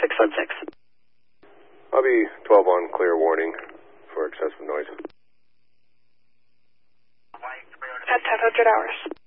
616. I'll be 12 on clear warning for excessive noise. At 1000 hours.